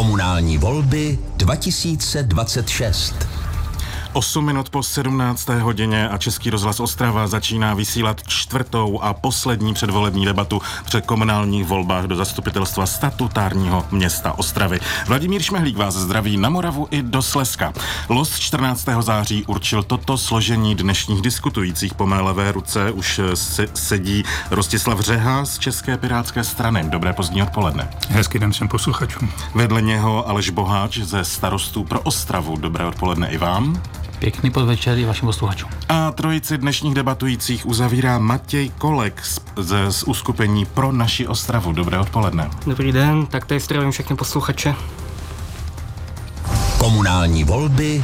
Komunální volby 2026. 8 minut po 17. hodině a Český rozhlas Ostrava začíná vysílat čtvrtou a poslední předvolební debatu před komunálních volbách do zastupitelstva statutárního města Ostravy. Vladimír Šmehlík vás zdraví na Moravu i do Slezska. Los 14. září určil toto složení dnešních diskutujících. Po mé levé ruce už sedí Rostislav Řeha z České pirátské strany. Dobré pozdní odpoledne. Hezký den všem posluchačům. Vedle něho Aleš Boháč ze Starostů pro Ostravu. Dobré odpoledne i vám. Pěkný podvečer i vašim posluchačům. A trojici dnešních debatujících uzavírá Matěj Kolek z uskupení Pro naši Ostravu. Dobré odpoledne. Dobrý den, tak tady zdravím všechny posluchače. Komunální volby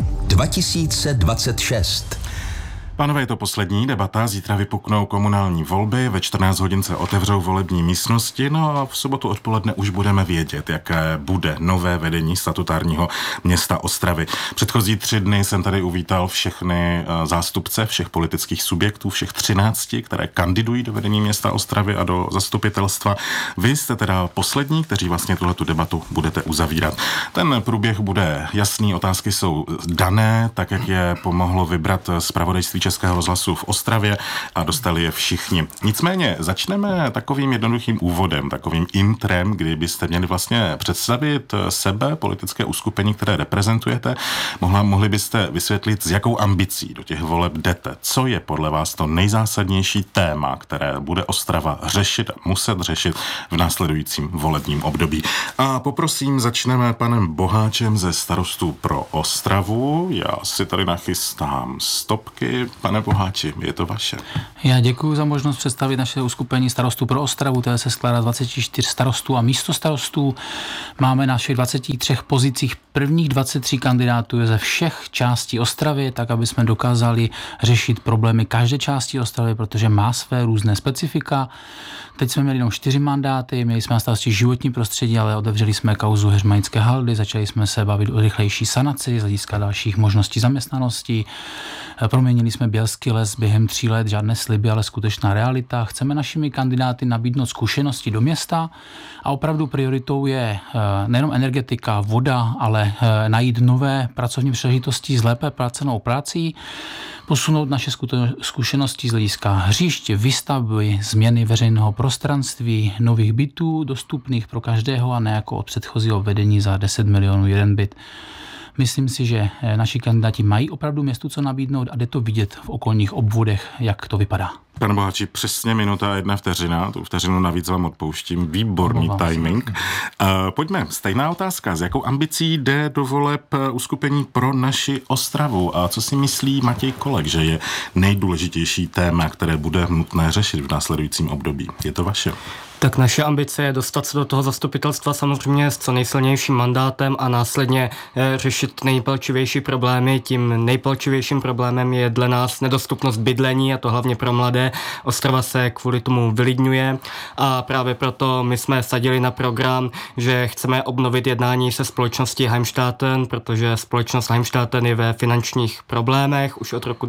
2026. Pánové, je to poslední debata, zítra vypuknou komunální volby, ve 14 hodin se otevřou volební místnosti, no a v sobotu odpoledne už budeme vědět, jaké bude nové vedení statutárního města Ostravy. Předchozí 3 dny jsem tady uvítal všechny zástupce všech politických subjektů, všech 13, které kandidují do vedení města Ostravy a do zastupitelstva. Vy jste teda poslední, kteří vlastně tuhletu debatu budete uzavírat. Ten průběh bude jasný, otázky jsou dané, tak jak je pomohlo vybrat zpravodajství Českého rozhlasu v Ostravě a dostali je všichni. Nicméně začneme takovým jednoduchým úvodem, takovým intrem, kdy byste měli vlastně představit sebe, politické uskupení, které reprezentujete. Mohli byste vysvětlit, s jakou ambicí do těch voleb jdete. Co je podle vás to nejzásadnější téma, které bude Ostrava řešit a muset řešit v následujícím volebním období. A poprosím, začneme panem Boháčem ze Starostů pro Ostravu. Já si tady nachystám stopky. Pane Boháči, je to vaše. Já děkuji za možnost představit naše uskupení Starostů pro Ostravu, které se skládá 24 starostů a místostarostů. Máme na našich 23 pozicích prvních 23 kandidátů ze všech částí Ostravy, tak aby jsme dokázali řešit problémy každé části Ostravy, protože má své různé specifika. Teď jsme měli jenom 4 mandáty, měli jsme na starosti životní prostředí, ale otevřeli jsme kauzu Heřmanické haldy, začali jsme se bavit o rychlejší sanaci z hlediska dalších možností zaměstnanosti. Proměnili jsme Bělský les během 3 let, žádné sliby, ale skutečná realita. Chceme našimi kandidáty nabídnout zkušenosti do města a opravdu prioritou je nejenom energetika, voda, ale najít nové pracovní příležitosti s lépe placenou prací, posunout naše zkušenosti z hlediska hřišť, výstavby, změny veřejného prostranství, nových bytů dostupných pro každého a ne jako od předchozího vedení za 10 milionů jeden byt. Myslím si, že naši kandidáti mají opravdu městu co nabídnout a jde to vidět v okolních obvodech, jak to vypadá. Pane Boháči, přesně minuta a 1 vteřina, tu vteřinu navíc vám odpouštím, výborný timing. Pojďme, stejná otázka, s jakou ambicí jde do voleb uskupení Pro naši Ostravu a co si myslí Matěj Kolek, že je nejdůležitější téma, které bude nutné řešit v následujícím období? Je to vaše? Tak naše ambice je dostat se do toho zastupitelstva samozřejmě s co nejsilnějším mandátem a následně řešit nejpalčivější problémy. Tím nejpalčivějším problémem je dle nás nedostupnost bydlení a to hlavně pro mladé. Ostrava se kvůli tomu vylidňuje a právě proto my jsme sadili na program, že chceme obnovit jednání se společností Heimstatten, protože společnost Heimstatten je ve finančních problémech už od roku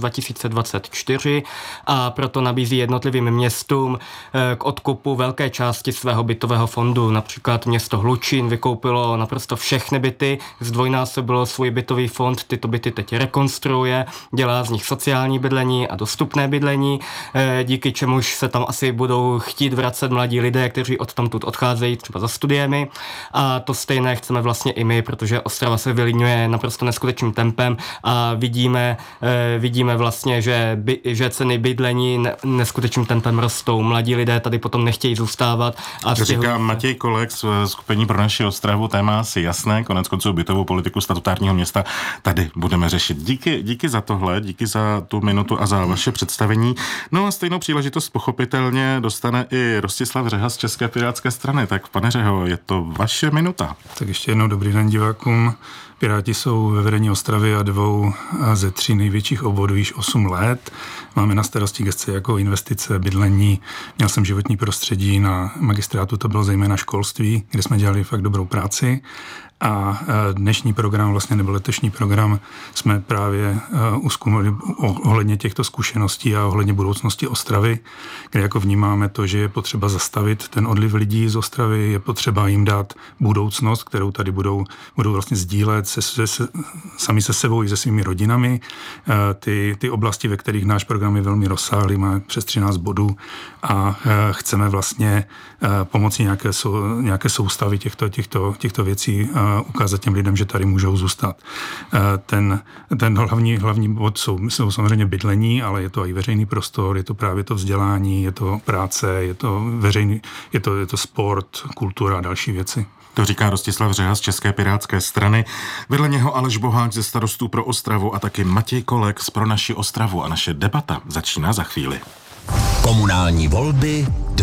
2024 a proto nabízí jednotlivým městům k odkupu velké části svého bytového fondu. Například město Hlučín vykoupilo naprosto všechny byty, zdvojnásobilo svůj bytový fond, tyto byty teď rekonstruuje, dělá z nich sociální bydlení a dostupné bydlení, díky čemuž se tam asi budou chtít vracet mladí lidé, kteří odtamtud odcházejí třeba za studiemi a to stejné chceme vlastně i my, protože Ostrava se vylidňuje naprosto neskutečným tempem a vidíme vlastně, že ceny bydlení neskutečným tempem rostou. Mladí lidé tady potom nechtějí zůstávat. A říká Matěj Kolek z skupení Pro naši Ostravu, téma asi jasné, koneckonců bytovou politiku statutárního města tady budeme řešit. Díky za tohle, díky za tu minutu a za vaše představení. No a stejnou příležitost pochopitelně dostane i Rostislav Řeha z České pirátské strany. Tak pane Řeho, je to vaše minuta. Tak ještě jednou dobrý den divákům. Piráti jsou ve vedení Ostravy a 2 ze 3 největších obvodů již 8 let. Máme na starosti gesce jako investice, bydlení. Měl jsem životní prostředí, na magistrátu to bylo zejména školství, kde jsme dělali fakt dobrou práci. A dnešní program, vlastně nebo letošní program, jsme právě uzkumali ohledně těchto zkušeností a ohledně budoucnosti Ostravy, kde jako vnímáme to, že je potřeba zastavit ten odliv lidí z Ostravy, je potřeba jim dát budoucnost, kterou tady budou vlastně sdílet sami se sebou i se svými rodinami. Ty oblasti, ve kterých náš program je velmi rozsáhlý, má přes 13 bodů a chceme vlastně pomocí nějaké soustavy těchto věcí ukázat těm lidem, že tady můžou zůstat. Ten hlavní bod jsou samozřejmě bydlení, ale je to i veřejný prostor, je to právě to vzdělání, je to práce, je to veřejný, je to sport, kultura a další věci. To říká Rostislav Řeha z České pirátské strany. Vedle něho Aleš Boháč ze Starostů pro Ostravu a taky Matěj Kolek z Pro naši Ostravu. A naše debata začíná za chvíli. Komunální volby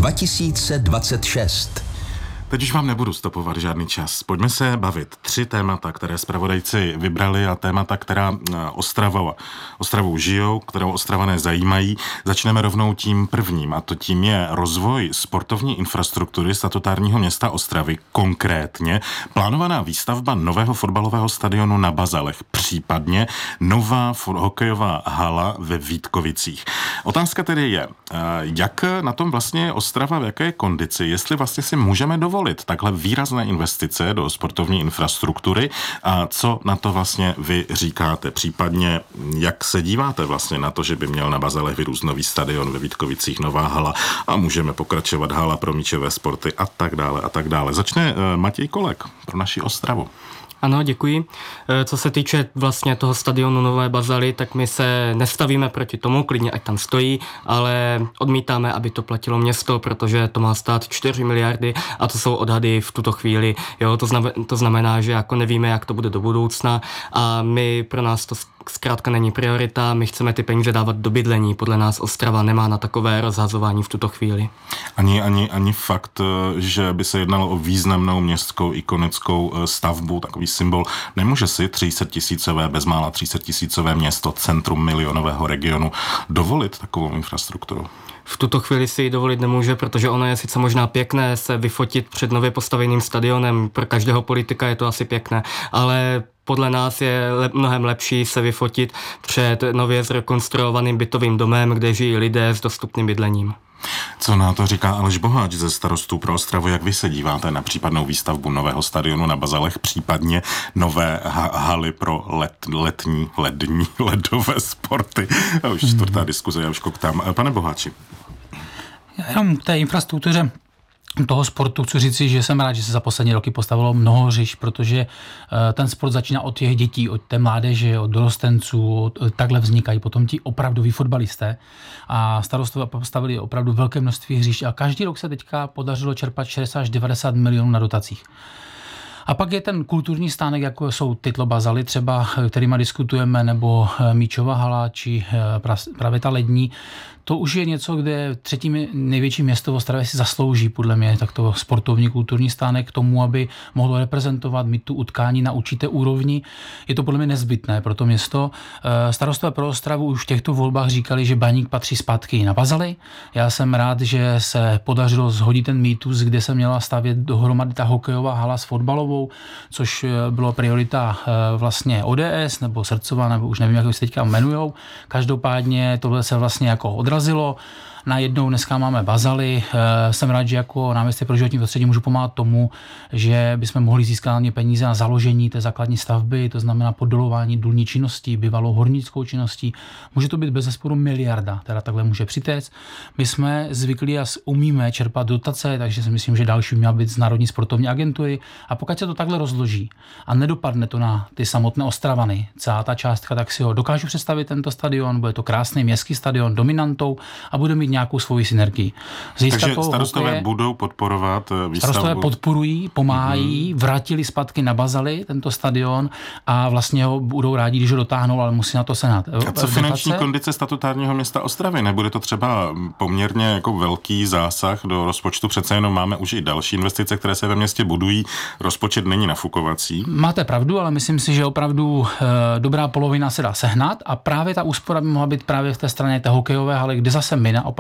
2026. Teď už vám nebudu stopovat žádný čas. Pojďme se bavit. 3 témata, které zpravodajci vybrali a témata, která Ostravou žijou, kterou Ostravané zajímají. Začneme rovnou tím prvním a to tím je rozvoj sportovní infrastruktury statutárního města Ostravy, konkrétně plánovaná výstavba nového fotbalového stadionu na Bazalech, případně nová hokejová hala ve Vítkovicích. Otázka tedy je, jak na tom vlastně je Ostrava, v jaké kondici, jestli vlastně si můžeme dovolit takhle výrazné investice do sportovní infrastruktury a co na to vlastně vy říkáte, případně jak se díváte vlastně na to, že by měl na Bazalech vyrůst nový stadion, ve Vítkovicích nová hala a můžeme pokračovat hala pro míčové sporty a tak dále a tak dále. Začne Matěj Kolek Pro naši Ostravu. Ano, děkuji. Co se týče vlastně toho stadionu Nové Bazaly, tak my se nestavíme proti tomu, klidně ať tam stojí, ale odmítáme, aby to platilo město, protože to má stát 4 miliardy a to jsou odhady v tuto chvíli. Jo, to znamená, že jako nevíme, jak to bude do budoucna a pro nás to zkrátka není priorita, my chceme ty peníze dávat do bydlení. Podle nás Ostrava nemá na takové rozhazování v tuto chvíli. Ani fakt, že by se jednalo o významnou městskou ikonickou stavbu, takový symbol. Nemůže si 300 000, bezmála 300 000 město, centrum milionového regionu dovolit takovou infrastrukturu? V tuto chvíli si ji dovolit nemůže, protože ono je sice možná pěkné se vyfotit před nově postaveným stadionem, pro každého politika je to asi pěkné, ale podle nás je mnohem lepší se vyfotit před nově zrekonstruovaným bytovým domem, kde žijí lidé s dostupným bydlením. Co na to říká Aleš Boháč ze Starostů pro Ostravu? Jak vy se díváte na případnou výstavbu nového stadionu na Bazalech, případně nové haly pro ledové sporty? A už 4. diskuze, já už koktám. Pane Boháči. Já jenom k té infrastruktuře toho sportu chci říci, že jsem rád, že se za poslední roky postavilo mnoho hřišť, protože ten sport začíná od těch dětí, od té mládeže, od dorostenců, takhle vznikají potom ti opravdoví fotbalisté a starostové postavili opravdu velké množství hřišť a každý rok se teďka podařilo čerpat 60 až 90 milionů na dotacích. A pak je ten kulturní stánek, jako jsou Tytlo Bazaly třeba, kterýma diskutujeme, nebo míčová hala, či právě ta lední. To už je něco, kde 3. největší město v Ostravě si zaslouží, podle mě, takto sportovní kulturní stánek k tomu, aby mohlo reprezentovat, mít tu utkání na určité úrovni. Je to podle mě nezbytné pro to město. Starostové pro Ostravu už v těchto volbách říkali, že Baník patří zpátky na Bazaly. Já jsem rád, že se podařilo shodit ten mýtus, kde se měla stavět dohromady ta hokejová hala s fotbalovou, což bylo priorita vlastně ODS nebo Srdcova, nebo už nevím, jak se teďka jmenujou. Každopádně tohle se vlastně jako odrazilo. Najednou dneska máme Bazaly. Jsem rád, že jako náměstek pro životní prostředí můžu pomáhat tomu, že bychom mohli získat peníze na založení té základní stavby, to znamená podolování důlní činností, bývalou hornickou činností. Může to být bezesporu miliarda, teda takhle může přitéct. My jsme zvyklí a umíme čerpat dotace, takže si myslím, že další měla být z Národní sportovní agentury. A pokud se to takhle rozloží a nedopadne to na ty samotné Ostravany, celá ta částka, tak si ho dokážu představit tento stadion, bude to krásný městský stadion dominantou a bude mít nějakou svoji synergii. Takže starostové budou podporovat výstavbu? Starostové podporují, pomáhají, vrátili zpátky na Bazaly tento stadion a vlastně ho budou rádi, když ho dotáhnou, ale musí na to Senát. A co finanční kondice statutárního města Ostravy? Nebude to třeba poměrně jako velký zásah do rozpočtu? Přece jenom máme už i další investice, které se ve městě budují. Rozpočet není nafukovací. Máte pravdu, ale myslím si, že opravdu dobrá polovina se dá sehnat a právě ta úspora by mohla být právě v té straně té hokejové haly, kde zase my naopak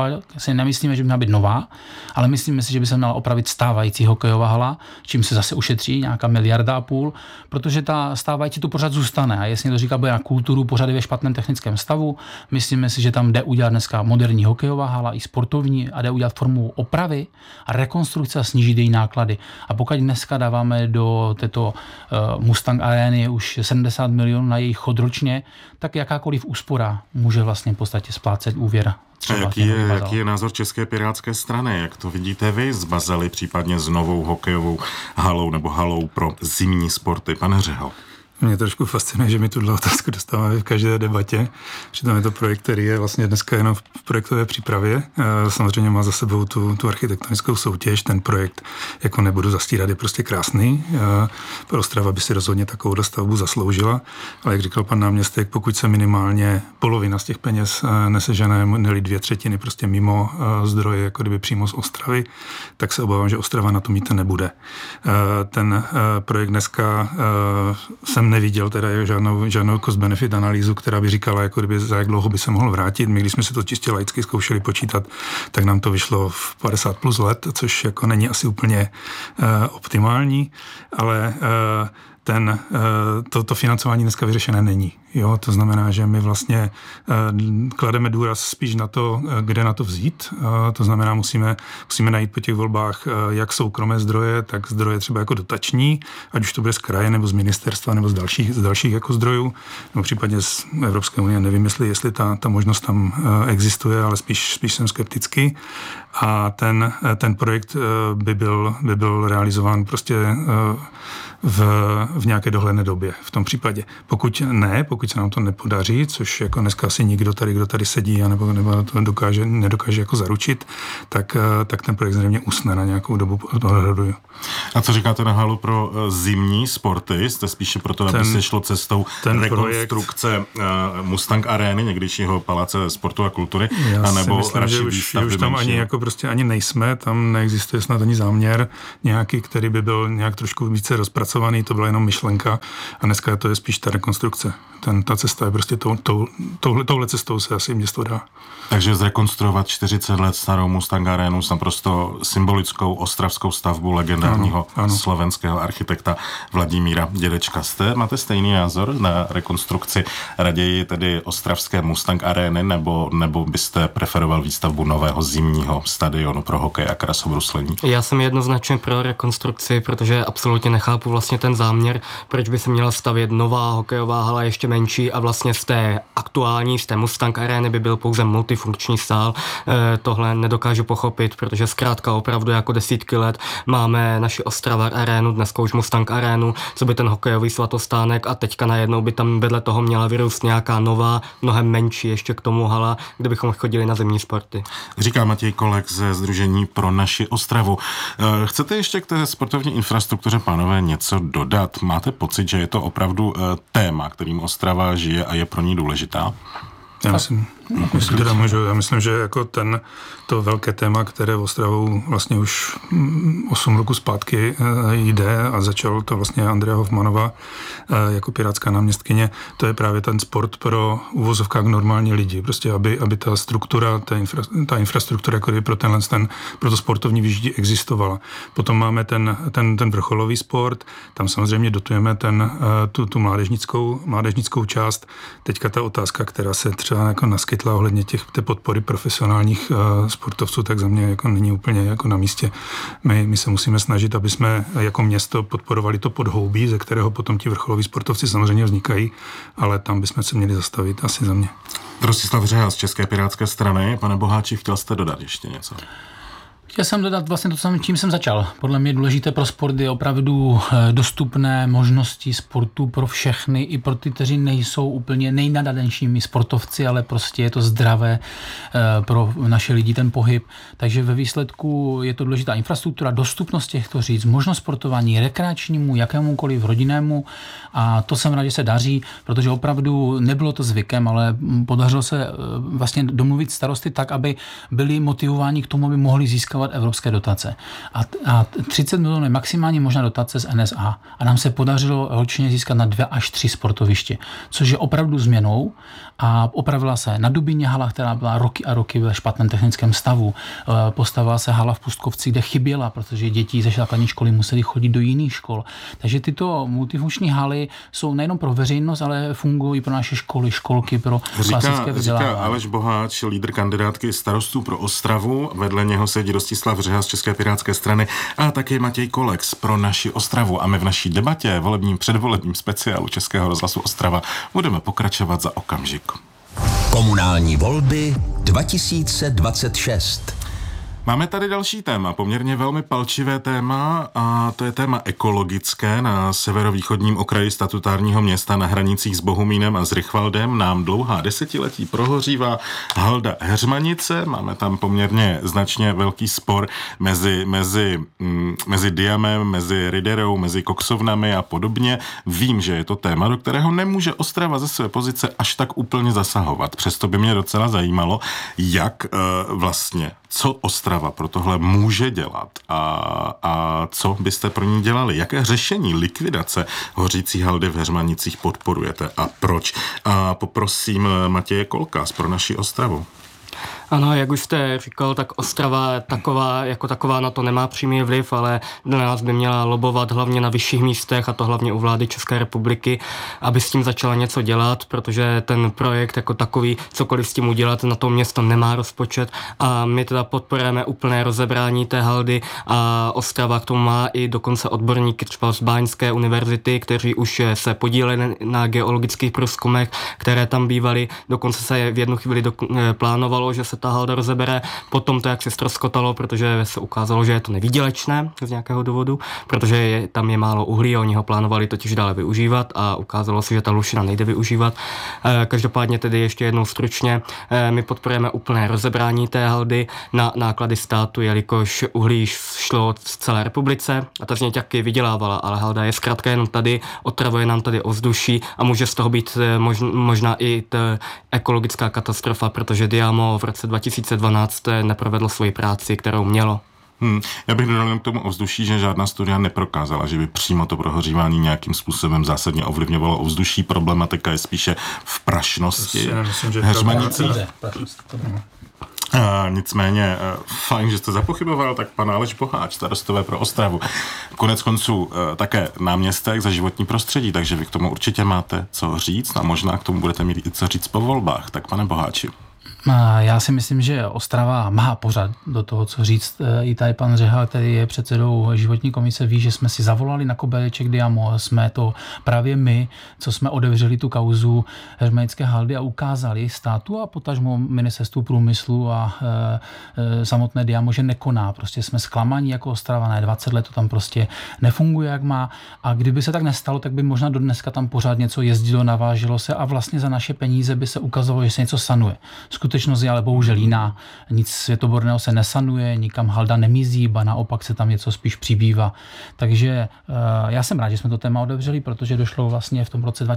třeba si nemyslíme, že by měla být nová, ale myslíme si, že by se měla opravit stávající hokejová hala, čím se zase ušetří nějaká 1,5 miliardy, protože ta stávající tu pořád zůstane. A jestli to říká, bude na kulturu, pořád je ve špatném technickém stavu. Myslíme si, že tam jde udělat dneska moderní hokejová hala i sportovní a jde udělat formu opravy a rekonstrukce a snížit její náklady. A pokud dneska dáváme do této Mustang Arény už 70 milionů na její chod ročně, tak jakákoliv úspora může vlastně v podstatě splácet úvěr. A jaký je názor České pirátské strany? Jak to vidíte vy z Bazely, případně s novou hokejovou halou nebo halou pro zimní sporty? Pane Řeho. Mě trošku fascinuje, že mi tuhle otázku dostáváme v každé debatě. Přitom je to projekt, který je vlastně dneska jenom v projektové přípravě. Samozřejmě má za sebou tu architektonickou soutěž. Ten projekt, jako nebudu zastírat, je prostě krásný. Pro Ostrava by si rozhodně takovou dostavbu zasloužila. Ale jak říkal pan náměstek, pokud se minimálně polovina z těch peněz nesežené, neli 2/3 prostě mimo zdroje, jako kdyby přímo z Ostravy, tak se obávám, že Ostrava na to mít nebude. Ten projekt dneska jsem neviděl teda žádnou cost-benefit analýzu, která by říkala, jako kdyby za jak dlouho by se mohl vrátit. My, když jsme si to čistě laicky zkoušeli počítat, tak nám to vyšlo v 50+ let, což jako není asi úplně optimální, ale to financování dneska vyřešené není. Jo, to znamená, že my vlastně klademe důraz spíš na to, kde na to vzít. To znamená, musíme najít po těch volbách jak soukromé zdroje, tak zdroje třeba jako dotační, ať už to bude z kraje nebo z ministerstva nebo z dalších jako zdrojů, nebo případně z Evropské unie. Nevím, jestli ta možnost tam existuje, ale spíš jsem skeptický. A ten projekt by byl realizován prostě v nějaké dohledné době v tom případě. Pokud se nám to nepodaří, což jako dneska asi nikdo kdo tady sedí nebo to nedokáže jako zaručit, tak ten projekt zřejmě usne na nějakou dobu. A co říkáte na halu pro zimní sporty? Jste spíše proto, aby se šlo cestou rekonstrukce Mustang Arény, někdejšího paláce sportu a kultury, anebo radši výstavby už tam ani nejsme, tam neexistuje snad ani záměr nějaký, který by byl nějak trošku více rozpracovaný, to byla jenom myšlenka a dneska to je spíš ta rekonstrukce. Ta cesta je prostě touhle cestou se asi město dá. Takže zrekonstruovat 40 let starou Mustang Arénu s naprosto symbolickou ostravskou stavbu legendárního slovenského architekta Vladimíra Dědečka. Máte stejný názor na rekonstrukci raději tedy ostravské Mustang Arény, nebo byste preferoval výstavbu nového zimního stadionu pro hokej a krasobruslení? Já jsem jednoznačně pro rekonstrukci, protože absolutně nechápu vlastně ten záměr, proč by se měla stavět nová hokejová hala ještě menší a vlastně z té Mustang Arény by byl pouze multifunkční sál. Tohle nedokážu pochopit, protože zkrátka opravdu jako desítky let máme naši Ostrava Arénu, dneska už Mustang Arénu, co by ten hokejový svatostánek a teďka najednou by tam vedle toho měla vyrůst nějaká nová, mnohem menší ještě k tomu hala, kde bychom chodili na zimní sporty. Říká Matěj Kolek ze Sdružení pro naši Ostravu. Chcete ještě k té sportovní infrastruktuře, pánové, něco dodat? Máte pocit, že je to opravdu téma, kterým Ostrava žije a je pro ní důležitá? Já myslím, že jako to velké téma, které v Ostravou vlastně už 8 roku zpátky jde a začal to vlastně Andrea Hofmanová jako pirátská náměstkyně, to je právě ten sport pro uvozovkách normální lidi. Prostě, aby ta struktura, ta infrastruktura jako pro pro to sportovní vyžití existovala. Potom máme ten vrcholový sport, tam samozřejmě dotujeme tu mládežnickou část. Teďka ta otázka, která se třeba jako naskytla ohledně té podpory profesionálních sportovců, tak za mě jako není úplně jako na místě. My se musíme snažit, aby jsme jako město podporovali to podhoubí, ze kterého potom ti vrcholoví sportovci samozřejmě vznikají, ale tam bychom se měli zastavit asi za mě. Rostislav Řeha z České pirátské strany. Pane Boháči, chtěl jste dodat ještě něco? Chtěl jsem dodat vlastně to, čím jsem začal. Podle mě důležité pro sport je opravdu dostupné možnosti sportu pro všechny, i pro ty, kteří nejsou úplně nejnadanějšími sportovci, ale prostě je to zdravé pro naše lidi ten pohyb. Takže ve výsledku je to důležitá infrastruktura, dostupnost těchto říct, možnost sportování rekreačnímu, jakémukoliv rodinnému a to jsem rád, že se daří, protože opravdu nebylo to zvykem, ale podařilo se vlastně domluvit starosty tak, aby byli motivováni k tomu, aby mohli získat získávat evropské dotace. A 30 milionů je maximální možná dotace z NSA. A nám se podařilo ročně získat na 2 až 3 sportoviště, což je opravdu změnou. A opravila se na Dubíně hala, která byla roky a roky ve špatném technickém stavu. Postavila se hala v Pustkovci, kde chyběla, protože děti ze základní školy museli chodit do jiných škol. Takže tyto multifunkční haly jsou nejenom pro veřejnost, ale fungují pro naše školy, školky, pro klasické vzdělávání. Říká Aleš Boháč, lídr kandidátky Starostů pro Ostravu. Vedle něho sedí Rostislav Řeha z České pirátské strany a taky Matěj Kolex pro naši Ostravu. A my v naší debatě, předvolebním speciálu Českého rozhlasu Ostrava, budeme pokračovat za okamžik. Komunální volby 2026. Máme tady další téma, poměrně velmi palčivé téma, a to je téma ekologické. Na severovýchodním okraji statutárního města na hranicích s Bohumínem a s Rychvaldem nám dlouhá desetiletí prohořívá halda Heřmanice. Máme tam poměrně značně velký spor mezi Diamem, mezi Riderou, mezi koksovnami a podobně. Vím, že je to téma, do kterého nemůže Ostrava ze své pozice až tak úplně zasahovat. Přesto by mě docela zajímalo, jak vlastně, co Ostrava pro tohle může dělat a co byste pro ní dělali? Jaké řešení likvidace hořící haldy v Heřmanicích podporujete a proč? A poprosím Matěje Kolka pro naši Ostravu. Ano, jak už jste říkal, tak Ostrava jako taková na to nemá přímý vliv, ale do nás by měla lobovat hlavně na vyšších místech, a to hlavně u vlády České republiky, aby s tím začala něco dělat, protože ten projekt jako takový, cokoliv s tím udělat, na to město nemá rozpočet a my teda podporujeme úplné rozebrání té haldy a Ostrava k tomu má i dokonce odborníky třeba z Báňské univerzity, kteří už se podíleli na geologických průzkumech, které tam bývaly, dokonce se v jednu chvíli plánovalo, že se ta halda rozebere, potom to jak se ztroskotalo, protože se ukázalo, že je to nevýdělečné z nějakého důvodu, protože tam je málo uhlí a oni ho plánovali totiž dále využívat a ukázalo se, že ta lušina nejde využívat. Každopádně tedy ještě jednou stručně, my podporujeme úplné rozebrání té haldy na náklady státu, jelikož uhlí šlo v celé republice a ta z něj taky vydělávala, ale halda je zkrátka jenom tady, otravuje nám tady ovzduší a může z toho být možná i ekologická katastrofa, protože Diamo v roce 2012 neprovedlo svoji práci, kterou mělo. Já bych dodal k tomu ovzduší, že žádná studia neprokázala, že by přímo to prohořívání nějakým způsobem zásadně ovlivňovalo ovzduší. Problematika je spíše v prašnosti. Heřmanicích. Nicméně, fajn, že jste zapochyboval, tak pan Aleš Boháč, Starostové pro Ostravu. Konec konců také náměstek za životní prostředí, takže vy k tomu určitě máte co říct a možná k tomu budete mít i co říct po volbách. Tak pane Boháči. Já si myslím, že Ostrava má pořád do toho, co říct. I tady pan Řeha, který je předsedou životní komise, ví, že jsme si zavolali na Kobeleček Diamo. Jsme to právě my, co jsme otevřeli tu kauzu heřmanické haldy a ukázali státu a potažmo ministerstvu průmyslu a samotné Diamo, že nekoná. Prostě jsme zklamaní jako Ostravané. 20 let to tam prostě nefunguje, jak má. A kdyby se tak nestalo, tak by možná do dneska tam pořád něco jezdilo, naváželo se a vlastně za naše peníze by se ukazovalo, že se něco sanuje. Skutečnost je ale bohužel jiná. Nic světoborného se nesanuje, nikam halda nemizí, ba naopak se tam něco spíš přibývá. Takže já jsem rád, že jsme to téma otevřeli, protože došlo vlastně v tom roce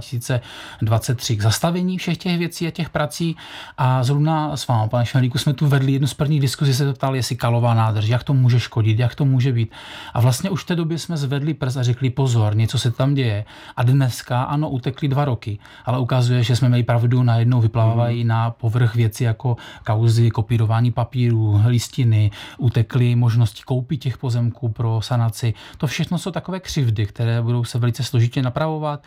2023 k zastavení všech těch věcí a těch prací a zrovna s vámi, pane Šmelíku, jsme tu vedli jednu z prvních diskuzí, se to ptali, jestli kalová nádrž, jak to může škodit, jak to může být. A vlastně už v té době jsme zvedli prst a řekli pozor, něco se tam děje. A dneska, ano, utekly 2 roky, ale ukazuje, že jsme měli pravdu, najednou vyplávají na povrch věci jako kauzy kopírování papíru, listiny, utekly možnosti koupit těch pozemků pro sanaci. To všechno jsou takové křivdy, které budou se velice složitě napravovat.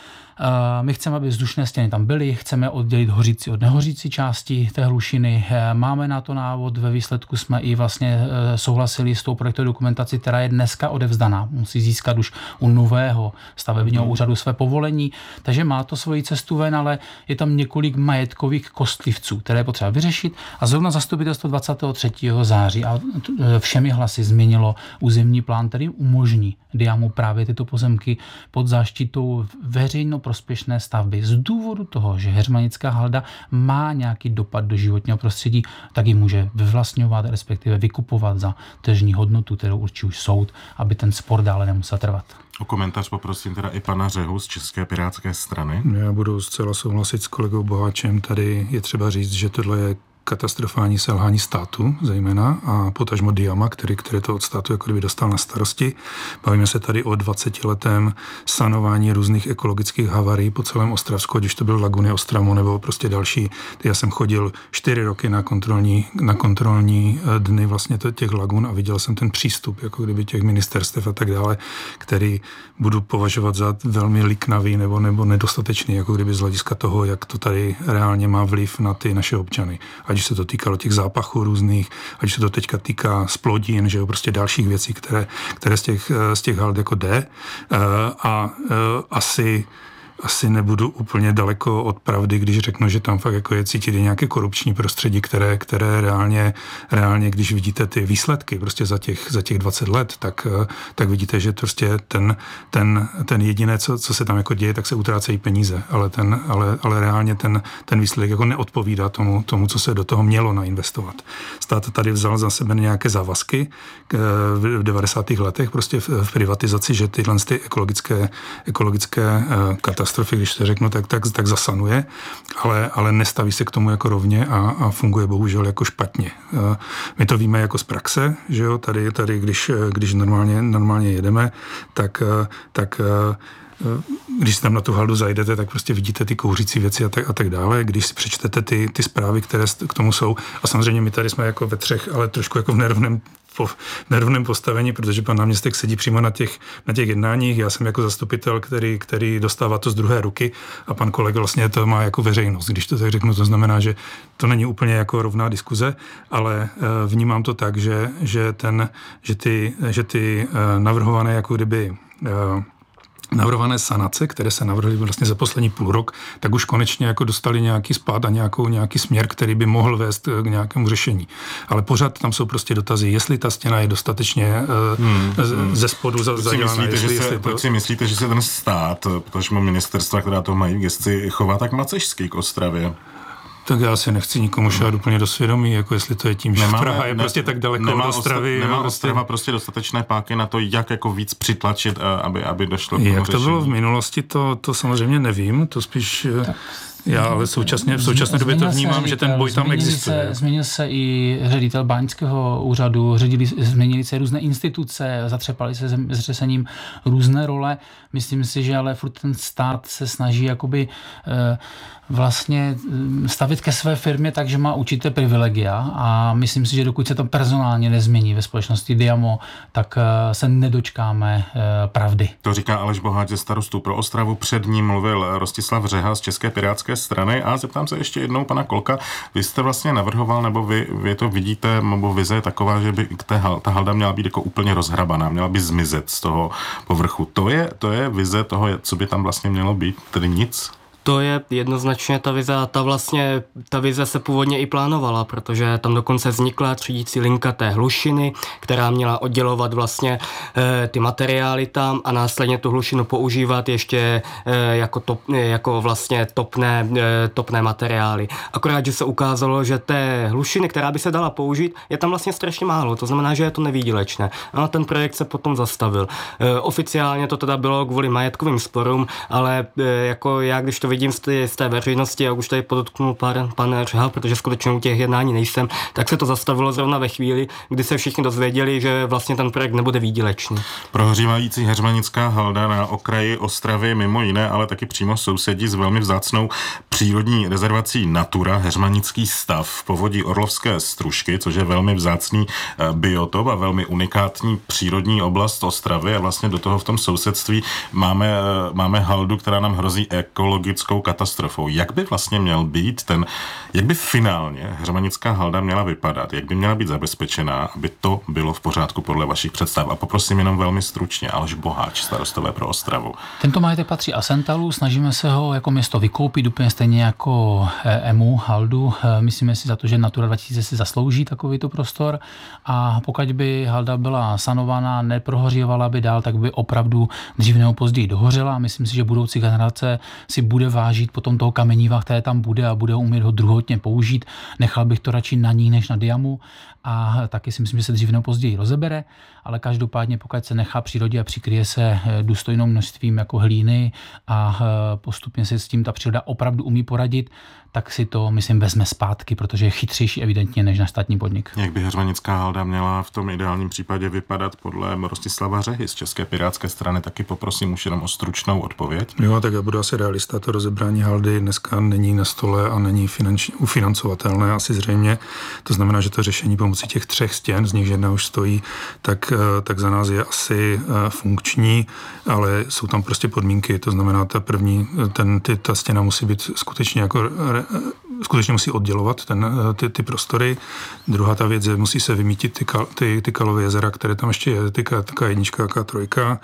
My chceme, aby vzdušné stěny tam byly, chceme oddělit hořící od nehořící části té hlušiny. Máme na to návod, ve výsledku jsme i vlastně souhlasili s tou projektovou dokumentací, která je dneska odevzdaná. Musí získat už u nového stavebního úřadu své povolení, takže má to svoji cestu ven, ale je tam několik majetkových kostlivců, které je potřeba vyřešit a zrovna zastupitelstvo 23. září a všemi hlasy změnilo územní plán, který umožní Diamu právě tyto pozemky pod záštitou veřejnoprospěšné stavby. Z důvodu toho, že heřmanická halda má nějaký dopad do životního prostředí, tak ji může vyvlastňovat, respektive vykupovat za tržní hodnotu, kterou určí už soud, aby ten spor dále nemusel trvat. O komentář poprosím teda i pana Řehu z České pirátské strany. Já budu zcela souhlasit s kolegou Boháčem. Tady je třeba říct, že tohle je katastrofální selhání státu zejména a potažmo Diama, který to od státu jako kdyby dostal na starosti. Bavíme se tady o 20letém sanování různých ekologických havarí po celém Ostravsku, když to byl Laguny Ostramo nebo prostě další. Já jsem chodil 4 roky na kontrolní dny vlastně těch lagun a viděl jsem ten přístup, jako kdyby těch ministerstev a tak dále, který budu považovat za velmi liknavý nebo nedostatečný, jako kdyby z hlediska toho, jak to tady reálně má vliv na ty naše občany. Ať se to týkalo těch zápachů různých, ať se to teďka týká splodin, že jo, prostě dalších věcí, které z těch hald jako jde. Asi nebudu úplně daleko od pravdy, když řeknu, že tam fakt jako je cítit nějaké korupční prostředí, které reálně, když vidíte ty výsledky prostě za těch 20 let, tak vidíte, že prostě ten jediné, co se tam jako děje, tak se utrácejí peníze, ale reálně ten výsledek jako neodpovídá tomu, co se do toho mělo nainvestovat. Stát tady vzal za sebe nějaké závazky v 90. letech prostě v privatizaci, že tyhle ekologické katastrofy, když to řeknu, tak zasanuje, ale nestaví se k tomu jako rovně a funguje bohužel jako špatně. My to víme jako z praxe, že jo, tady když normálně jedeme, tak když si tam na tu haldu zajdete, tak prostě vidíte ty kouřící věci a tak dále. Když si přečtete ty zprávy, které k tomu jsou, a samozřejmě my tady jsme jako ve třech, ale trošku jako v nerovném postavení, protože pan náměstek sedí přímo na těch jednáních. Já jsem jako zastupitel, který dostává to z druhé ruky a pan kolega vlastně to má jako veřejnost. Když to tak řeknu, to znamená, že to není úplně jako rovná diskuze, ale vnímám to tak, že ty navrhované jako kdyby navrhované sanace, které se navrhly vlastně za poslední půl rok, tak už konečně jako dostali nějaký spád a nějaký směr, který by mohl vést k nějakému řešení. Ale pořád tam jsou prostě dotazy, jestli ta stěna je dostatečně ze spodu zadělaná. Proč si myslíte, že se ten stát, protože ministerstva, která to mají v gesci, chová tak macešsky k Ostravě? Tak já si nechci nikomu šát úplně do svědomí, jako jestli to je tím, že Praha je prostě tak daleko od Ostravy. Nemá Ostrava prostě dostatečné páky na to, jak jako víc přitlačit, aby došlo k tomu Jak řešení. to bylo v minulosti, to samozřejmě nevím, to spíš... Já ale v současné době to vnímám, že ten boj tam existuje. Změnil se i ředitel báňského úřadu, změnili se různé instituce, zatřepaly se zřesením různé role. Myslím si, že ale furt ten stát se snaží jakoby vlastně stavit ke své firmě tak, že má určité privilegia a myslím si, že dokud se to personálně nezmění ve společnosti Diamo, tak se nedočkáme pravdy. To říká Aleš Boháč ze Starostů pro Ostravu, před ním mluvil Rostislav Řeha z České pirátské strany a zeptám se ještě jednou pana Kolka, vy jste vlastně navrhoval, nebo vy to vidíte, nebo vize je taková, že by ta halda měla být jako úplně rozhrabaná, měla by zmizet z toho povrchu. To je vize toho, co by tam vlastně mělo být, tedy nic? To je jednoznačně ta vize a ta vize se původně i plánovala, protože tam dokonce vznikla třídící linka té hlušiny, která měla oddělovat vlastně ty materiály tam a následně tu hlušinu používat ještě jako vlastně topné materiály. Akorát, že se ukázalo, že té hlušiny, která by se dala použít, je tam vlastně strašně málo, to znamená, že je to nevýdělečné. A ten projekt se potom zastavil. Oficiálně to teda bylo kvůli majetkovým sporům, ale jako já, když to vidím z té veřejnosti, jak už tady podotknul pan Řeha, protože skutečně u těch jednání nejsem, tak se to zastavilo zrovna ve chvíli, kdy se všichni dozvěděli, že vlastně ten projekt nebude výdělečný. Prohřívající heřmanická halda na okraji Ostravy mimo jiné, ale taky přímo sousedí s velmi vzácnou přírodní rezervací Natura, heřmanický stav v povodí Orlovské Stružky, což je velmi vzácný biotop a velmi unikátní přírodní oblast Ostravy a vlastně do toho v tom sousedství máme haldu, která nám hrozí ekologickou katastrofou. Jak by vlastně měl být jak by finálně heřmanická halda měla vypadat? Jak by měla být zabezpečená, aby to bylo v pořádku podle vašich představ? A poprosím jenom velmi stručně, Aleš Boháč, Starostové pro Ostravu. Tento majetek patří Asentalu, snažíme se ho jako město vykoupit úplně stejně jako EMU, haldu. Myslíme si za to, že Natura 2000 si zaslouží takovýto prostor a pokud by halda byla sanovaná, neprohořívala by dál, tak by opravdu dřív nebo později dohořela. Myslím si, že budoucí generace si bude bude vážit potom toho kameníva, které tam bude a bude umět ho druhotně použít. Nechal bych to radši na ní než na diamu a taky si myslím, že se dřív nebo později rozebere, ale každopádně pokud se nechá přírodě a přikryje se důstojnou množstvím jako hlíny a postupně se s tím ta příroda opravdu umí poradit, tak si to, myslím, vezme zpátky, protože je chytřejší evidentně než náš státní podnik. Jak by heřmanická halda měla v tom ideálním případě vypadat podle Rostislava Řehy z České pirátské strany? Taky poprosím už jenom o stručnou odpověď. Jo, tak já budu asi realista. To rozebrání haldy dneska není na stole a není ufinancovatelné asi zřejmě. To znamená, že to řešení pomocí těch 3 stěn, z nich jedna už stojí, tak za nás je asi funkční, ale jsou tam prostě podmínky. To znamená, ta první, ta stěna musí být skutečně skutečně musí oddělovat ty prostory. Druhá ta věc je, musí se vymítit ty kalové jezera, které tam ještě je, ty K1, K3.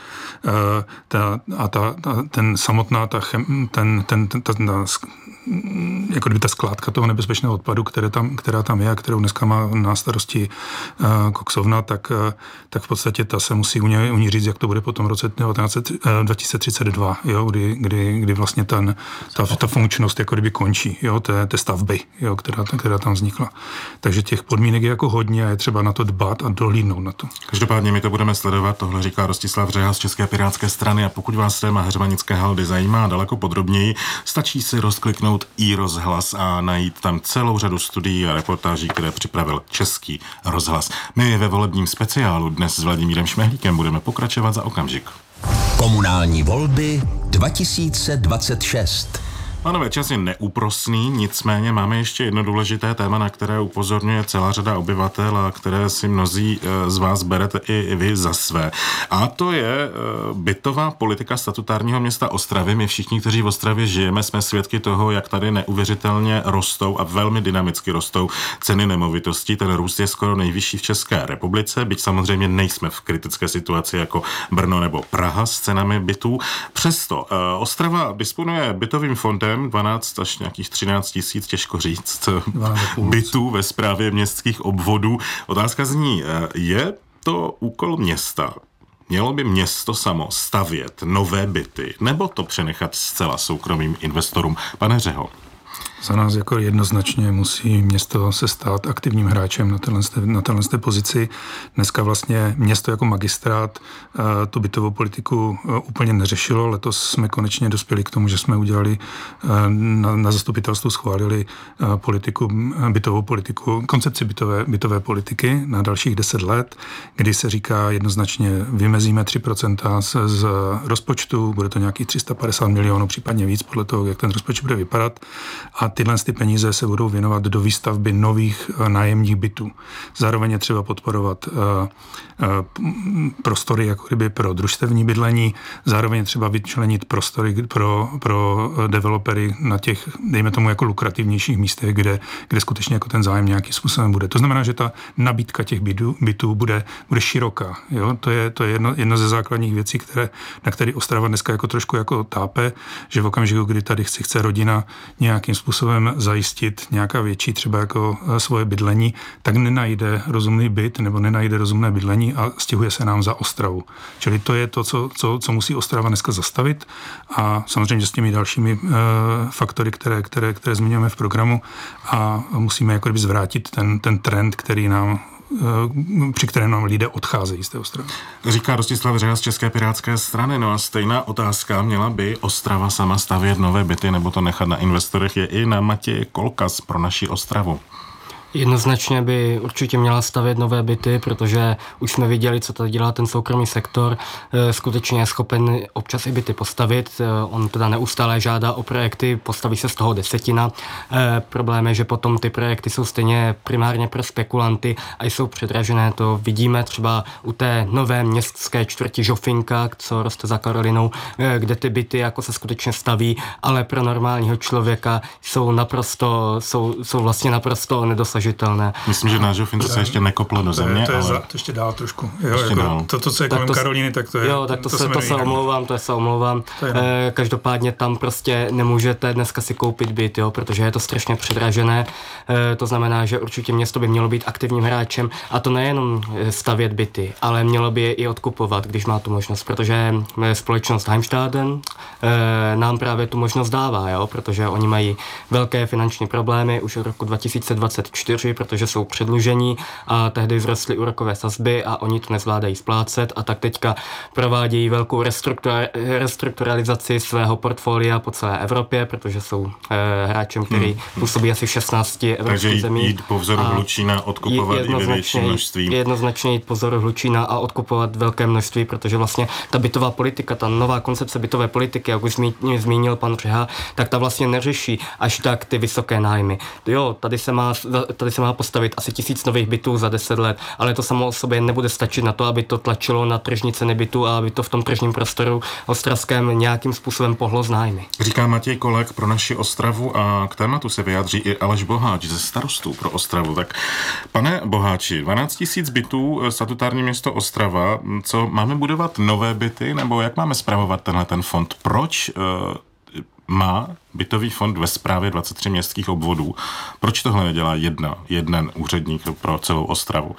Jako kdyby ta skládka toho nebezpečného odpadu, která tam je a kterou dneska má na starosti koksovna, tak v podstatě ta se musí u ní říct, jak to bude potom v roce 2032, jo, kdy vlastně ta funkčnost jako kdyby končí, jo, té stavby, jo, která tam vznikla. Takže těch podmínek je jako hodně a je třeba na to dbát a dohlídnout na to. Každopádně my to budeme sledovat, tohle říká Rostislav Řeha z České pirátské strany a pokud vás téma heřmanické haldy zajímá daleko podrobněji, stačí si rozkliknout iRozhlas a najít tam celou řadu studií a reportáží, které připravil Český rozhlas. My ve volebním speciálu dnes s Vladimírem Šmehlíkem budeme pokračovat za okamžik. Komunální volby 2026. Pánové, čas je neúprosný, nicméně máme ještě jedno důležité téma, na které upozorňuje celá řada obyvatel a které si mnozí z vás berete i vy za své. A to je bytová politika statutárního města Ostravy. My všichni, kteří v Ostravě žijeme, jsme svědky toho, jak tady neuvěřitelně rostou a velmi dynamicky rostou ceny nemovitostí. Ten růst je skoro nejvyšší v České republice, byť samozřejmě nejsme v kritické situaci jako Brno nebo Praha s cenami bytů. Přesto Ostrava disponuje bytovým fondem 12 až nějakých 13 tisíc, těžko říct, bytů ve správě městských obvodů. Otázka zní, je to úkol města? Mělo by město samo stavět nové byty, nebo to přenechat zcela soukromým investorům? Pane Řeho. Za nás jako jednoznačně musí město se stát aktivním hráčem na téhle pozici. Dneska vlastně město jako magistrát tu bytovou politiku úplně neřešilo. Letos jsme konečně dospěli k tomu, že jsme udělali na zastupitelstvu schválili bytovou politiku, koncepci bytové politiky na dalších 10 let, kdy se říká jednoznačně vymezíme 3% z rozpočtu, bude to nějakých 350 milionů, případně víc podle toho, jak ten rozpočet bude vypadat. A tyhle peníze se budou věnovat do výstavby nových nájemních bytů. Zároveň je třeba podporovat prostory jako kdyby pro družstevní bydlení, zároveň je třeba vyčlenit prostory pro developery na těch, dejme tomu, jako lukrativnějších místech, kde skutečně jako ten zájem nějakým způsobem bude. To znamená, že ta nabídka těch bytů bude široká. Jo? To je jedno ze základních věcí, na které Ostrava dneska jako trošku jako tápe, že v okamžiku, kdy tady chce rodina nějakým způsobem zajistit nějaká větší třeba jako svoje bydlení, tak nenajde rozumný byt nebo nenajde rozumné bydlení a stěhuje se nám za Ostravu. Čili to je to, co musí Ostrava dneska zastavit a samozřejmě s těmi dalšími faktory, které zmiňujeme v programu a musíme jako kdyby zvrátit ten trend, při kterém nám lidé odcházejí z té Ostravy. Říká Rostislav Řeha z České pirátské strany. No a stejná otázka, měla by Ostrava sama stavět nové byty nebo to nechat na investorech, je i na Matěji Kolkas pro naši Ostravu. Jednoznačně by určitě měla stavět nové byty, protože už jsme viděli, co tady dělá ten soukromý sektor. Skutečně je schopen občas i byty postavit. On teda neustále žádá o projekty, postaví se z toho 10. Problém je, že potom ty projekty jsou stejně primárně pro spekulanty a jsou předražené. To vidíme třeba u té nové městské čtvrti Žofinka, co roste za Karolinou, kde ty byty jako se skutečně staví, ale pro normálního člověka jsou vlastně naprosto nedosažitelné. Myslím, že na Žofince se ještě nekoplo do země. To ještě dál trošku. Jo, ještě jako dál. To, co je kolem Karolíny, tak to je... Jo, tak to se omlouvám. Každopádně tam prostě nemůžete dneska si koupit byt, jo, protože je to strašně předražené. To znamená, že určitě město by mělo být aktivním hráčem a to nejenom stavět byty, ale mělo by je i odkupovat, když má tu možnost, protože společnost Heimstaden nám právě tu možnost dává, jo? Protože oni mají velké finanční problémy už od roku 2024, protože jsou předlužení a tehdy vzrostly úrokové sazby a oni to nezvládají splácet a tak teďka provádějí velkou restrukturalizaci svého portfolia po celé Evropě, protože jsou hráčem, který působí asi v 16 evropských zemí. Takže jít po vzoru Hlučína, odkupovat i ve větší množství. Jednoznačně jít po vzoru Hlučína a odkupovat velké množství, protože vlastně ta bytová politika, ta nová koncepce bytové politiky, jak už zmínil pan Řeha, tak ta vlastně neřeší až tak ty vysoké nájmy. Jo, tady se má postavit asi 1000 nových bytů za 10 let, ale to samo o sobě nebude stačit na to, aby to tlačilo na tržní ceny bytů a aby to v tom tržním prostoru ostravském nějakým způsobem pohlo z nájmy. Říká Matěj Kolek pro naši Ostravu a k tématu se vyjádří i Aleš Boháč ze Starostů pro Ostravu. Tak pane Boháči, 12 000 bytů, statutární město Ostrava, co máme budovat nové byty, nebo jak máme spravovat ten fond? Proč má bytový fond ve správě 23 městských obvodů? Proč tohle nedělá jeden úředník pro celou Ostravu?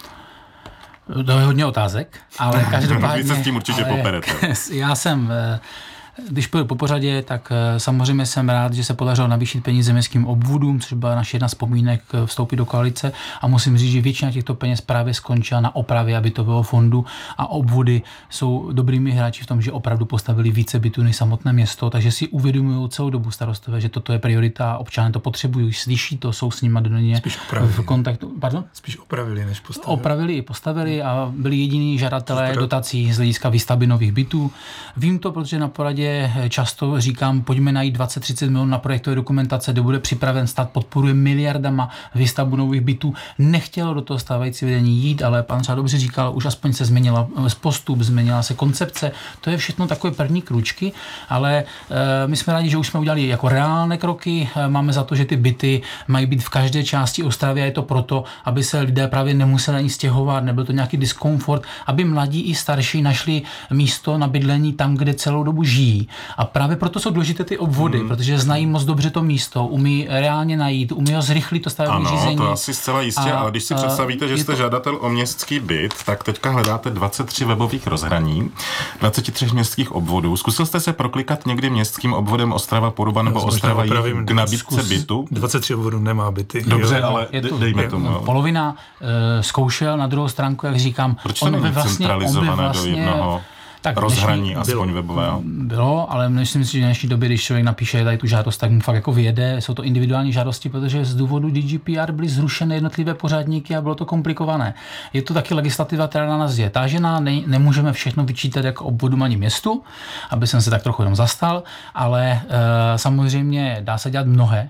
To je hodně otázek, ale každopádně... Vy se s tím určitě poperete. Já jsem... Když půjdu po pořadě, tak samozřejmě jsem rád, že se podařilo navýšit peníze městským obvodům, což byla naše jedna z podmínek vstoupit do koalice a musím říct, že většina těchto peněz právě skončila na opravě bytového fondu a obvody jsou dobrými hráči v tom, že opravdu postavili více bytů než samotné město, takže si uvědomují celou dobu starostové, že toto je priorita a občané to potřebují, slyší to, jsou s nimi denně v kontaktu. Pardon? Spíš opravili, než postavili. Opravili i postavili a byli jediní žadatelé dotací z hlediska výstavby nových bytů. Vím to, protože na poradě často říkám, pojďme najít 20-30 milionů na projektové dokumentace, kde bude připraven stát, podporuje miliardama výstavbu nových bytů. Nechtělo do toho stávající vedení jít, ale pan třeba dobře říkal, už aspoň se změnila postup, změnila se koncepce. To je všechno takové první kručky, ale my jsme rádi, že už jsme udělali jako reálné kroky. Máme za to, že ty byty mají být v každé části Ostravy a je to proto, aby se lidé právě nemuseli ani stěhovat, nebyl to nějaký diskomfort, aby mladí i starší našli místo na bydlení tam, kde celou dobu žijí. A právě proto jsou důležité ty obvody, protože znají moc dobře to místo, umí reálně najít, umí ho zrychlit to stavební řízení. Ano, to asi zcela jistě, ale když si představíte, že jste žadatel o městský byt, tak teďka hledáte 23 webových rozhraní, 23 městských obvodů. Zkusil jste se proklikat někdy městským obvodem Ostrava Poruba nebo Ostrava k nabídce bytu? 23 obvodů nemá byty. Dobře, ale dejme tomu. Polovina zkoušel na druhou stránku, jak říkám. Proč to není centralizované do jednoho rozhraní aspoň webového? Bylo, ale myslím si, že v dnešní době, když člověk napíše tady tu žádost, tak mu fakt jako vyjede. Jsou to individuální žádosti, protože z důvodu GDPR byly zrušeny jednotlivé pořádníky a bylo to komplikované. Je to taky legislativa, která na nás je tážená, nemůžeme všechno vyčítat jako obvodům ani městu, aby jsem se tak trochu jenom zastal, ale samozřejmě dá se dělat mnohé.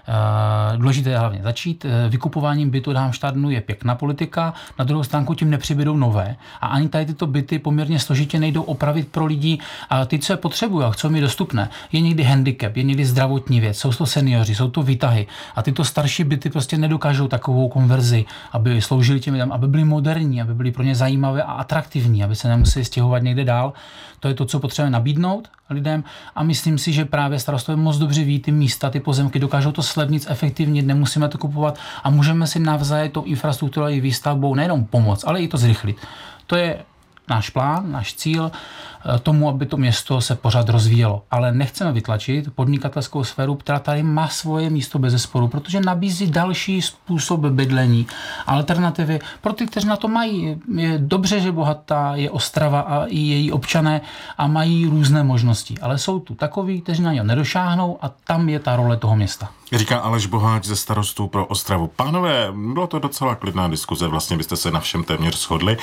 Důležité je hlavně začít. Vykupováním bytu Darmstadtu je pěkná politika, na druhou stránku tím nepřibydou nové. A ani tady tyto byty poměrně složitě nejdou opravit pro lidi. A ty, co je potřebují a chcou mít dostupné, je někdy handicap, je někdy zdravotní věc, jsou to seniori, jsou to výtahy. A tyto starší byty prostě nedokážou takovou konverzi, aby sloužili těm lidem, aby byly moderní, aby byly pro ně zajímavé a atraktivní, aby se nemuseli stěhovat někde dál. To je to, co potřebujeme nabídnout lidem a myslím si, že právě starostové moc dobře ví ty místa, ty pozemky, dokážou to slevnit, efektivně, nemusíme to kupovat a můžeme si navzájem tou infrastrukturou i výstavbou nejenom pomoct, ale i to zrychlit. To je náš plán, náš cíl tomu, aby to město se pořád rozvíjelo. Ale nechceme vytlačit podnikatelskou sféru, která tady má svoje místo bezesporu, protože nabízí další způsob bydlení, alternativy pro ty, kteří na to mají. Je dobře, že bohatá je Ostrava a i její občané a mají různé možnosti. Ale jsou tu takoví, kteří na něj nedošáhnou a tam je ta role toho města. Říká Aleš Boháč ze Starostů pro Ostravu. Pánové, bylo to docela klidná diskuze, vlastně byste se na všem téměř shodli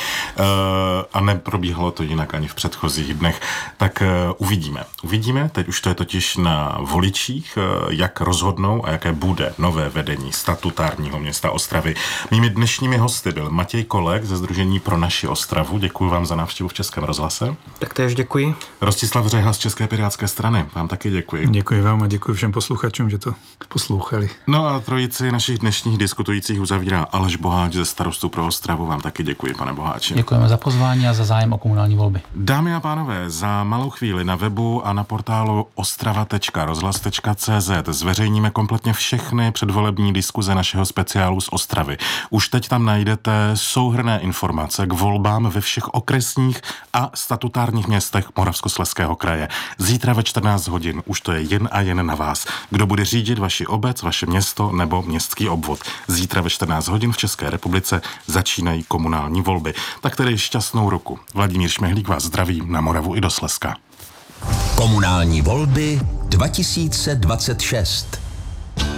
a neprobíhalo to jinak ani v předchozích dnech. Tak uvidíme, teď už to je totiž na voličích, jak rozhodnou a jaké bude nové vedení statutárního města Ostravy. Mými dnešními hosty byl Matěj Kolek ze Sdružení pro naši Ostravu. Děkuji vám za návštěvu v Českém rozhlase. Tak též děkuji. Rostislav Řeha z České pirátské strany. Vám taky děkuji. Děkuji vám a děkuji všem posluchačům, že to poslouchali. No a trojici našich dnešních diskutujících uzavírá Aleš Boháč ze Starostu pro Ostravu. Vám taky děkuji, pane Boháči. Děkujeme za pozvání a za zájem o komunální volby. Dámy a pánové, za malou chvíli na webu a na portálu ostrava.rozhlas.cz zveřejníme kompletně všechny předvolební diskuze našeho speciálu z Ostravy. Už teď tam najdete souhrnné informace k volbám ve všech okresních a statutárních městech Moravskoslezského kraje. Zítra ve 14 hodin už to je jen a jen na vás. Kdo bude řídit vaši obec, vaše město nebo městský obvod. Zítra ve 14 hodin v České republice začínají komunální volby. Tak tedy šťastnou roku. Vladimír Šmehlík vás zdraví na Moravu i do Slezska. Komunální volby 2026.